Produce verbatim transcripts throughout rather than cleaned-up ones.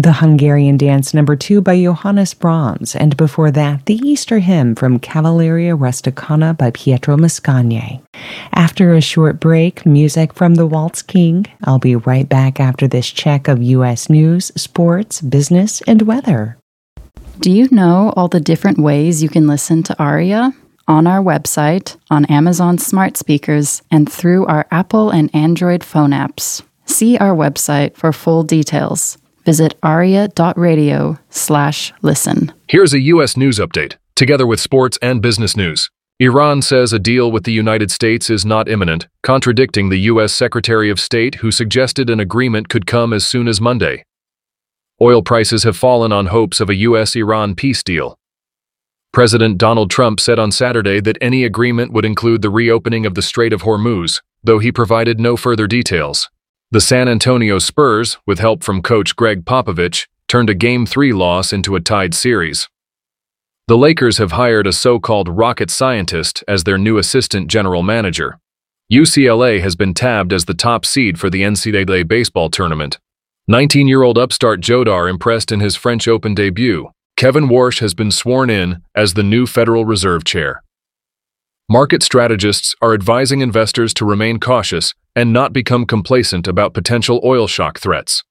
The Hungarian Dance Number two by Johannes Brahms, and before that, the Easter Hymn from Cavalleria Rusticana by Pietro Mascagni. After a short break, music from the Waltz King. I'll be right back after this check of U S news, sports, business, and weather. Do you know all the different ways you can listen to Aria? On our website, on Amazon smart speakers, and through our Apple and Android phone apps. See our website for full details. Visit aria.radio slash listen. Here's a U S news update, together with sports and business news. Iran says a deal with the United States is not imminent, contradicting the U S Secretary of State who suggested an agreement could come as soon as Monday. Oil prices have fallen on hopes of a U S Iran peace deal. President Donald Trump said on Saturday that any agreement would include the reopening of the Strait of Hormuz, though he provided no further details. The San Antonio Spurs, with help from coach Greg Popovich, turned a Game three loss into a tied series. The Lakers have hired a so-called rocket scientist as their new assistant general manager. U C L A has been tabbed as the top seed for the N C double A baseball tournament. nineteen-year-old upstart Jodar impressed in his French Open debut. Kevin Warsh has been sworn in as the new Federal Reserve Chair. Market strategists are advising investors to remain cautious and not become complacent about potential oil shock threats.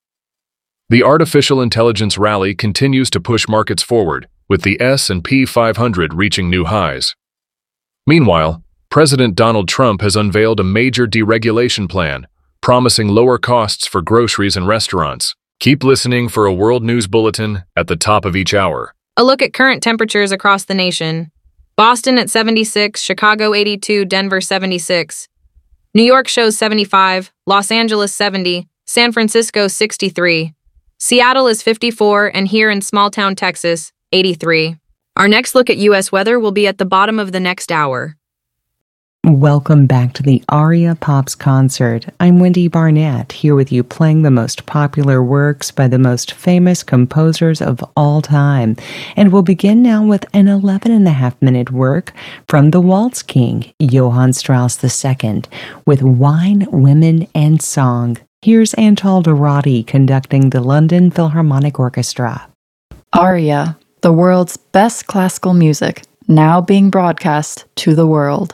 The artificial intelligence rally continues to push markets forward, with the S and P five hundred reaching new highs. Meanwhile, President Donald Trump has unveiled a major deregulation plan, promising lower costs for groceries and restaurants. Keep listening for a World News Bulletin at the top of each hour. A look at current temperatures across the nation. Boston at seventy-six, Chicago eighty-two, Denver seventy-six. New York shows seventy-five, Los Angeles seventy, San Francisco sixty-three. Seattle is fifty-four, and here in small-town Texas, eighty-three. Our next look at U S weather will be at the bottom of the next hour. Welcome back to the Aria Pops concert. I'm Wendy Barnett, here with you playing the most popular works by the most famous composers of all time. And we'll begin now with an eleven and a half minute work from the Waltz King, Johann Strauss the Second, with Wine, Women, and Song. Here's Antal Dorati conducting the London Philharmonic Orchestra. Aria, the world's best classical music, now being broadcast to the world.